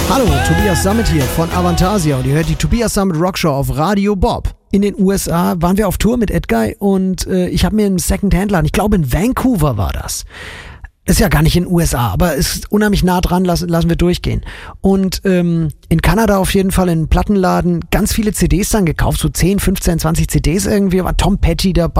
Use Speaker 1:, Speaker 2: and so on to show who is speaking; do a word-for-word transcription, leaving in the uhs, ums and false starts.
Speaker 1: Hallo, Tobias Sammet hier von Avantasia und ihr hört die Tobias Sammet Rockshow auf Radio Bob. In den U S A waren wir auf Tour mit Edguy und äh, ich habe mir einen Second-Hand-Laden, ich glaube in Vancouver war das. Ist ja gar nicht in den U S A, aber ist unheimlich nah dran, lassen, lassen wir durchgehen. Und ähm, in Kanada auf jeden Fall in einem Plattenladen ganz viele C Ds dann gekauft, so zehn, fünfzehn, zwanzig C Ds irgendwie, war Tom Petty dabei.